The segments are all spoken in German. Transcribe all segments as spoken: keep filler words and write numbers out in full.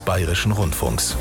Bayerischen Rundfunks.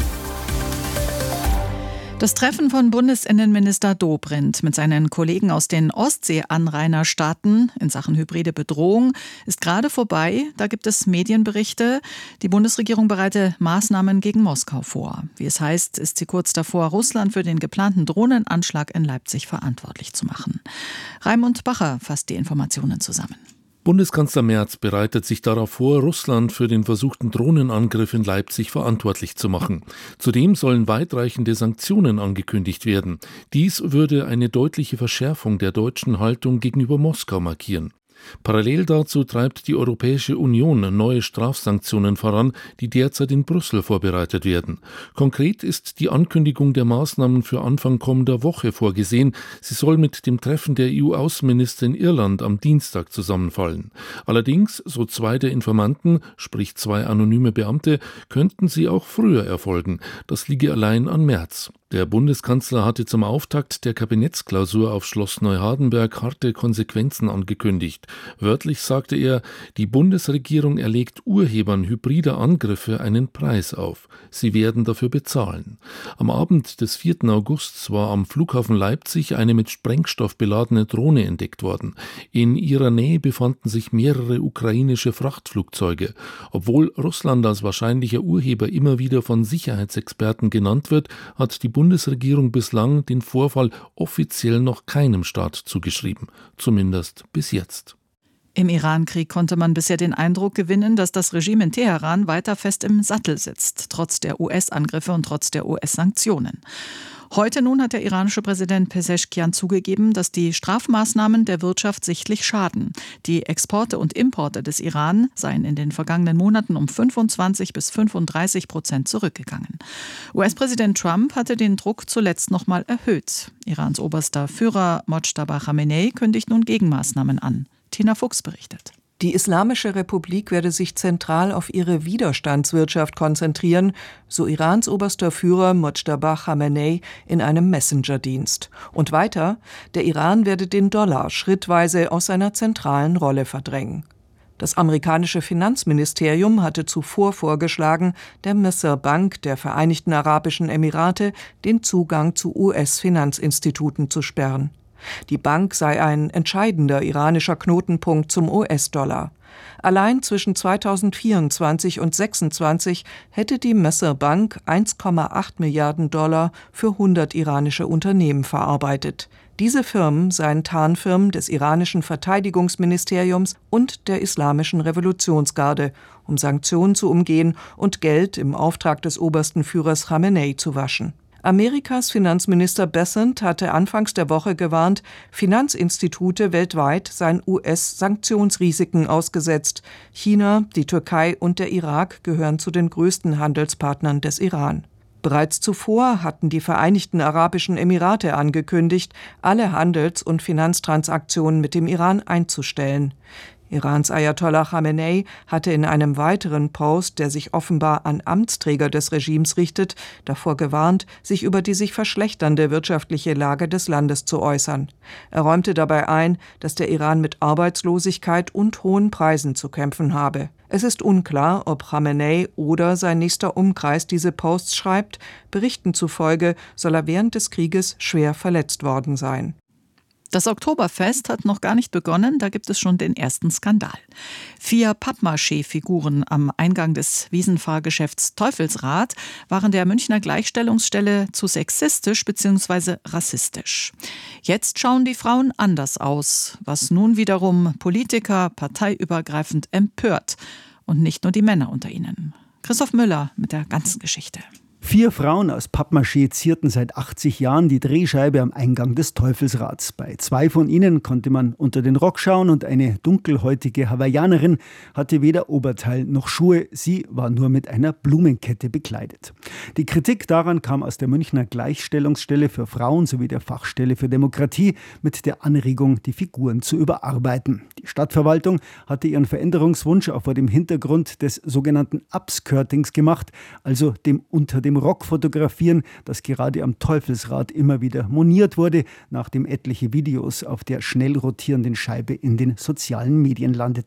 Das Treffen von Bundesinnenminister Dobrindt mit seinen Kollegen aus den Ostsee-Anrainerstaaten in Sachen hybride Bedrohung ist gerade vorbei. Da gibt es Medienberichte. Die Bundesregierung bereite Maßnahmen gegen Moskau vor. Wie es heißt, ist sie kurz davor, Russland für den geplanten Drohnenanschlag in Leipzig verantwortlich zu machen. Raimund Bacher fasst die Informationen zusammen. Bundeskanzler Merz bereitet sich darauf vor, Russland für den versuchten Drohnenangriff in Leipzig verantwortlich zu machen. Zudem sollen weitreichende Sanktionen angekündigt werden. Dies würde eine deutliche Verschärfung der deutschen Haltung gegenüber Moskau markieren. Parallel dazu treibt die Europäische Union neue Strafsanktionen voran, die derzeit in Brüssel vorbereitet werden. Konkret ist die Ankündigung der Maßnahmen für Anfang kommender Woche vorgesehen. Sie soll mit dem Treffen der E U-Außenminister in Irland am Dienstag zusammenfallen. Allerdings, so zwei der Informanten, sprich zwei anonyme Beamte, könnten sie auch früher erfolgen. Das liege allein an Merz. Der Bundeskanzler hatte zum Auftakt der Kabinettsklausur auf Schloss Neuhardenberg harte Konsequenzen angekündigt. Wörtlich sagte er, die Bundesregierung erlegt Urhebern hybrider Angriffe einen Preis auf. Sie werden dafür bezahlen. Am Abend des vierten August war am Flughafen Leipzig eine mit Sprengstoff beladene Drohne entdeckt worden. In ihrer Nähe befanden sich mehrere ukrainische Frachtflugzeuge. Obwohl Russland als wahrscheinlicher Urheber immer wieder von Sicherheitsexperten genannt wird, hat die Bundesregierung bislang den Vorfall offiziell noch keinem Staat zugeschrieben. Zumindest bis jetzt. Im Iran-Krieg konnte man bisher den Eindruck gewinnen, dass das Regime in Teheran weiter fest im Sattel sitzt, trotz der U S-Angriffe und trotz der U S-Sanktionen. Heute nun hat der iranische Präsident Pezeshkian zugegeben, dass die Strafmaßnahmen der Wirtschaft sichtlich schaden. Die Exporte und Importe des Iran seien in den vergangenen Monaten um fünfundzwanzig bis fünfunddreißig Prozent zurückgegangen. U S-Präsident Trump hatte den Druck zuletzt noch mal erhöht. Irans oberster Führer Mojtaba Khamenei kündigt nun Gegenmaßnahmen an. Tina Fuchs berichtet. Die Islamische Republik werde sich zentral auf ihre Widerstandswirtschaft konzentrieren, so Irans oberster Führer Mojtaba Khamenei in einem Messenger-Dienst. Und weiter, der Iran werde den Dollar schrittweise aus seiner zentralen Rolle verdrängen. Das amerikanische Finanzministerium hatte zuvor vorgeschlagen, der Misr Bank der Vereinigten Arabischen Emirate den Zugang zu U S-Finanzinstituten zu sperren. Die Bank sei ein entscheidender iranischer Knotenpunkt zum U S-Dollar. Allein zwischen zweitausendvierundzwanzig und zweitausendsechsundzwanzig hätte die Misr Bank eins Komma acht Milliarden Dollar für hundert iranische Unternehmen verarbeitet. Diese Firmen seien Tarnfirmen des iranischen Verteidigungsministeriums und der Islamischen Revolutionsgarde, um Sanktionen zu umgehen und Geld im Auftrag des obersten Führers Khamenei zu waschen. Amerikas Finanzminister Bessent hatte anfangs der Woche gewarnt, Finanzinstitute weltweit seien U S-Sanktionsrisiken ausgesetzt. China, die Türkei und der Irak gehören zu den größten Handelspartnern des Iran. Bereits zuvor hatten die Vereinigten Arabischen Emirate angekündigt, alle Handels- und Finanztransaktionen mit dem Iran einzustellen. Irans Ayatollah Khamenei hatte in einem weiteren Post, der sich offenbar an Amtsträger des Regimes richtet, davor gewarnt, sich über die sich verschlechternde wirtschaftliche Lage des Landes zu äußern. Er räumte dabei ein, dass der Iran mit Arbeitslosigkeit und hohen Preisen zu kämpfen habe. Es ist unklar, ob Khamenei oder sein nächster Umkreis diese Posts schreibt. Berichten zufolge soll er während des Krieges schwer verletzt worden sein. Das Oktoberfest hat noch gar nicht begonnen, da gibt es schon den ersten Skandal. Vier Pappmaché-Figuren am Eingang des Wiesenfahrgeschäfts Teufelsrad waren der Münchner Gleichstellungsstelle zu sexistisch bzw. rassistisch. Jetzt schauen die Frauen anders aus, was nun wiederum Politiker parteiübergreifend empört. Und nicht nur die Männer unter ihnen. Christoph Müller mit der ganzen Geschichte. Vier Frauen aus Pappmaché zierten seit achtzig Jahren die Drehscheibe am Eingang des Teufelsrads. Bei zwei von ihnen konnte man unter den Rock schauen und eine dunkelhäutige Hawaiianerin hatte weder Oberteil noch Schuhe. Sie war nur mit einer Blumenkette bekleidet. Die Kritik daran kam aus der Münchner Gleichstellungsstelle für Frauen sowie der Fachstelle für Demokratie mit der Anregung, die Figuren zu überarbeiten. Die Stadtverwaltung hatte ihren Veränderungswunsch auch vor dem Hintergrund des sogenannten Upskirtings gemacht, also dem unter dem Rock fotografieren, das gerade am Teufelsrad immer wieder moniert wurde, nachdem etliche Videos auf der schnell rotierenden Scheibe in den sozialen Medien landeten.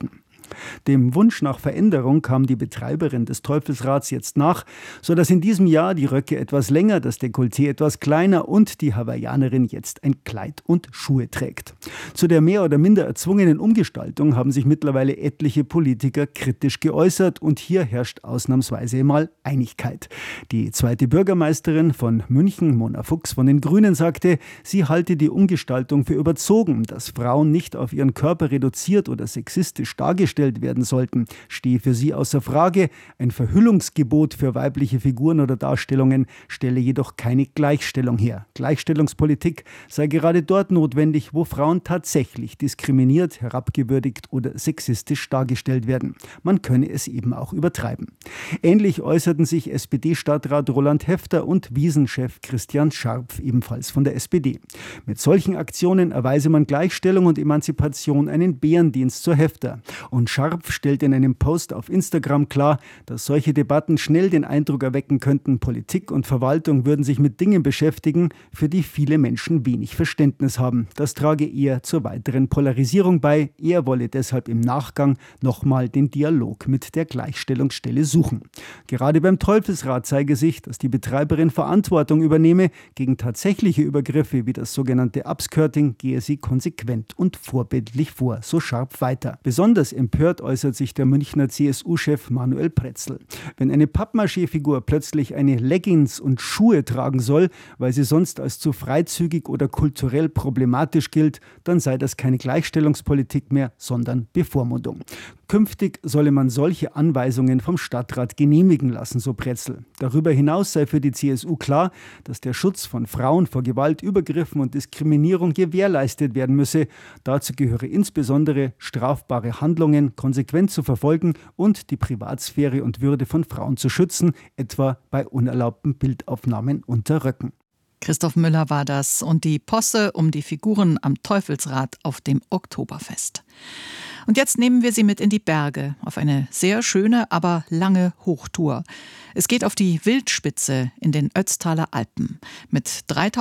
Dem Wunsch nach Veränderung kam die Betreiberin des Teufelsrads jetzt nach, sodass in diesem Jahr die Röcke etwas länger, das Dekolleté etwas kleiner und die Hawaiianerin jetzt ein Kleid und Schuhe trägt. Zu der mehr oder minder erzwungenen Umgestaltung haben sich mittlerweile etliche Politiker kritisch geäußert und hier herrscht ausnahmsweise mal Einigkeit. Die zweite Bürgermeisterin von München, Mona Fuchs von den Grünen, sagte, sie halte die Umgestaltung für überzogen, dass Frauen nicht auf ihren Körper reduziert oder sexistisch dargestellt werden sollten, stehe für sie außer Frage. Ein Verhüllungsgebot für weibliche Figuren oder Darstellungen stelle jedoch keine Gleichstellung her. Gleichstellungspolitik sei gerade dort notwendig, wo Frauen tatsächlich diskriminiert, herabgewürdigt oder sexistisch dargestellt werden. Man könne es eben auch übertreiben. Ähnlich äußerten sich S P D-Stadtrat Roland Häfter und Wiesenchef Christian Scharpf, ebenfalls von der S P D. Mit solchen Aktionen erweise man Gleichstellung und Emanzipation einen Bärendienst zur Häfter. Und Scharpf stellt in einem Post auf Instagram klar, dass solche Debatten schnell den Eindruck erwecken könnten, Politik und Verwaltung würden sich mit Dingen beschäftigen, für die viele Menschen wenig Verständnis haben. Das trage eher zur weiteren Polarisierung bei. Er wolle deshalb im Nachgang nochmal den Dialog mit der Gleichstellungsstelle suchen. Gerade beim Teufelsrad zeige sich, dass die Betreiberin Verantwortung übernehme. Gegen tatsächliche Übergriffe wie das sogenannte Upskirting gehe sie konsequent und vorbildlich vor, so Scharpf weiter. Besonders empört äußert sich der Münchner C S U-Chef Manuel Pretzl. Wenn eine Pappmaché-Figur plötzlich eine Leggings und Schuhe tragen soll, weil sie sonst als zu freizügig oder kulturell problematisch gilt, dann sei das keine Gleichstellungspolitik mehr, sondern Bevormundung. Künftig solle man solche Anweisungen vom Stadtrat genehmigen lassen, so Pretzl. Darüber hinaus sei für die C S U klar, dass der Schutz von Frauen vor Gewalt, Übergriffen und Diskriminierung gewährleistet werden müsse. Dazu gehöre insbesondere strafbare Handlungen konsequent zu verfolgen und die Privatsphäre und Würde von Frauen zu schützen, etwa bei unerlaubten Bildaufnahmen unter Röcken. Christoph Müller war das und die Posse um die Figuren am Teufelsrad auf dem Oktoberfest. Und jetzt nehmen wir Sie mit in die Berge, auf eine sehr schöne, aber lange Hochtour. Es geht auf die Wildspitze in den Ötztaler Alpen. Mit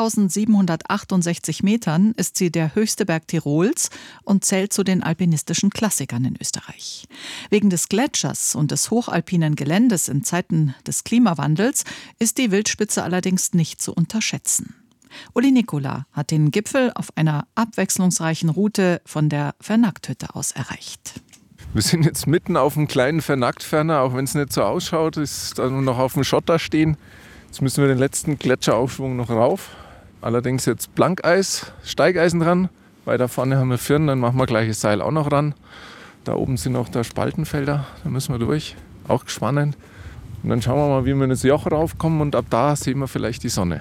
dreitausendsiebenhundertachtundsechzig Metern ist sie der höchste Berg Tirols und zählt zu den alpinistischen Klassikern in Österreich. Wegen des Gletschers und des hochalpinen Geländes in Zeiten des Klimawandels ist die Wildspitze allerdings nicht zu unterschätzen. Uli Nikola hat den Gipfel auf einer abwechslungsreichen Route von der Vernackt-Hütte aus erreicht. Wir sind jetzt mitten auf einem kleinen Vernackt-Ferner, auch wenn es nicht so ausschaut, ist da nur noch auf dem Schotter stehen. Jetzt müssen wir den letzten Gletscheraufschwung noch rauf. Allerdings jetzt Blankeis, Steigeisen dran. Weiter vorne haben wir Firn, dann machen wir gleich das Seil auch noch ran. Da oben sind auch da Spaltenfelder, da müssen wir durch. Auch spannend. Und dann schauen wir mal, wie wir in das Joch raufkommen und ab da sehen wir vielleicht die Sonne.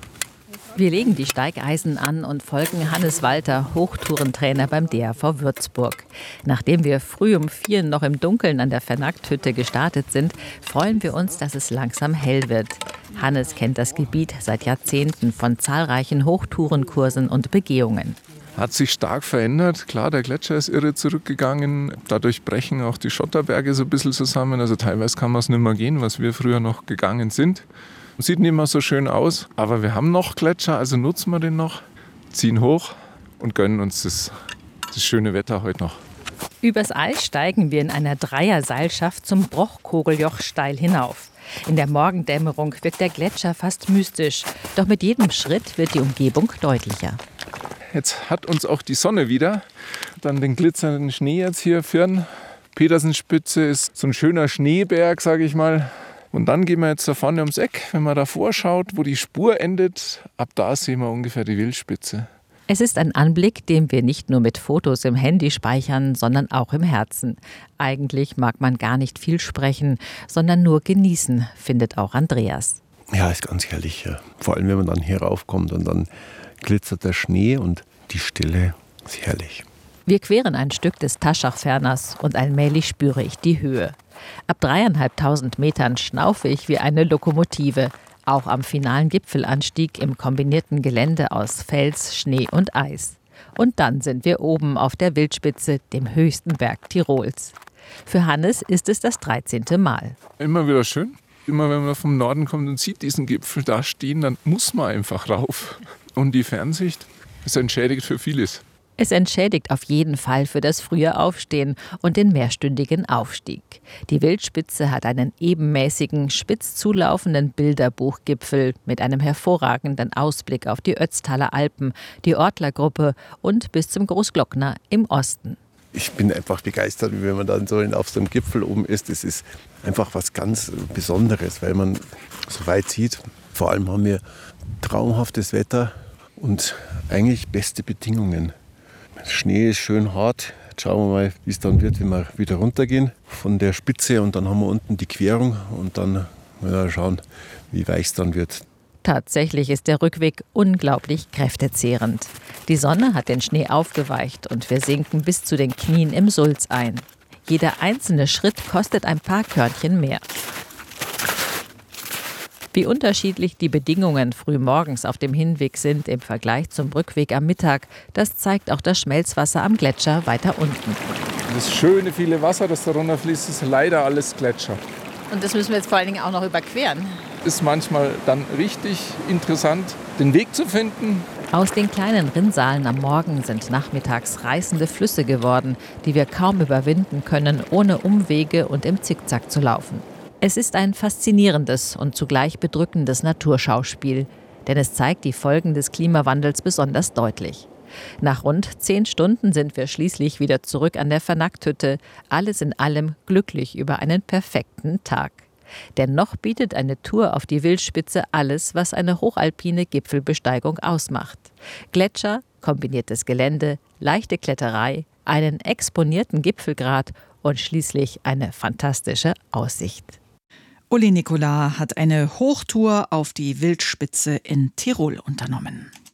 Wir legen die Steigeisen an und folgen Hannes Walter, Hochtourentrainer beim D R V Würzburg. Nachdem wir früh um vier noch im Dunkeln an der Vernackt-Hütte gestartet sind, freuen wir uns, dass es langsam hell wird. Hannes kennt das Gebiet seit Jahrzehnten von zahlreichen Hochtourenkursen und Begehungen. Hat sich stark verändert. Klar, der Gletscher ist irre zurückgegangen. Dadurch brechen auch die Schotterberge so ein bisschen zusammen. Also teilweise kann man es nicht mehr gehen, was wir früher noch gegangen sind. Sieht nicht mehr so schön aus, aber wir haben noch Gletscher, also nutzen wir den noch, ziehen hoch und gönnen uns das, das schöne Wetter heute noch. Übers Eis steigen wir in einer Dreierseilschaft zum Brochkogeljoch steil hinauf. In der Morgendämmerung wirkt der Gletscher fast mystisch, doch mit jedem Schritt wird die Umgebung deutlicher. Jetzt hat uns auch die Sonne wieder, dann den glitzernden Schnee jetzt hier führen. Petersenspitze ist so ein schöner Schneeberg, sage ich mal. Und dann gehen wir jetzt da vorne ums Eck, wenn man da vorschaut, wo die Spur endet, ab da sehen wir ungefähr die Wildspitze. Es ist ein Anblick, den wir nicht nur mit Fotos im Handy speichern, sondern auch im Herzen. Eigentlich mag man gar nicht viel sprechen, sondern nur genießen, findet auch Andreas. Ja, ist ganz herrlich. Ja. Vor allem, wenn man dann hier raufkommt und dann glitzert der Schnee und die Stille ist herrlich. Wir queren ein Stück des Taschach-Ferners und allmählich spüre ich die Höhe. Ab dreieinhalbtausend Metern schnaufe ich wie eine Lokomotive, auch am finalen Gipfelanstieg im kombinierten Gelände aus Fels, Schnee und Eis. Und dann sind wir oben auf der Wildspitze, dem höchsten Berg Tirols. Für Hannes ist es das dreizehnte Mal. Immer wieder schön. Immer wenn man vom Norden kommt und sieht diesen Gipfel da stehen, dann muss man einfach rauf. Und die Fernsicht ist entschädigt für vieles. Es entschädigt auf jeden Fall für das frühe Aufstehen und den mehrstündigen Aufstieg. Die Wildspitze hat einen ebenmäßigen, spitz zulaufenden Bilderbuchgipfel mit einem hervorragenden Ausblick auf die Ötztaler Alpen, die Ortlergruppe und bis zum Großglockner im Osten. Ich bin einfach begeistert, wenn man dann so auf so einem Gipfel oben ist. Das ist einfach was ganz Besonderes, weil man so weit sieht. Vor allem haben wir traumhaftes Wetter und eigentlich beste Bedingungen. Der Schnee ist schön hart. Jetzt schauen wir mal, wie es dann wird, wenn wir wieder runtergehen von der Spitze. Und dann haben wir unten die Querung und dann mal schauen, wie weich es dann wird. Tatsächlich ist der Rückweg unglaublich kräftezehrend. Die Sonne hat den Schnee aufgeweicht und wir sinken bis zu den Knien im Sulz ein. Jeder einzelne Schritt kostet ein paar Körnchen mehr. Wie unterschiedlich die Bedingungen frühmorgens auf dem Hinweg sind im Vergleich zum Rückweg am Mittag, das zeigt auch das Schmelzwasser am Gletscher weiter unten. Das schöne, viele Wasser, das da runterfließt, ist leider alles Gletscher. Und das müssen wir jetzt vor allen Dingen auch noch überqueren. Ist manchmal dann richtig interessant, den Weg zu finden. Aus den kleinen Rinnsalen am Morgen sind nachmittags reißende Flüsse geworden, die wir kaum überwinden können, ohne Umwege und im Zickzack zu laufen. Es ist ein faszinierendes und zugleich bedrückendes Naturschauspiel, denn es zeigt die Folgen des Klimawandels besonders deutlich. Nach rund zehn Stunden sind wir schließlich wieder zurück an der Vernackt-Hütte, alles in allem glücklich über einen perfekten Tag. Denn noch bietet eine Tour auf die Wildspitze alles, was eine hochalpine Gipfelbesteigung ausmacht. Gletscher, kombiniertes Gelände, leichte Kletterei, einen exponierten Gipfelgrat und schließlich eine fantastische Aussicht. Uli Nicolas hat eine Hochtour auf die Wildspitze in Tirol unternommen.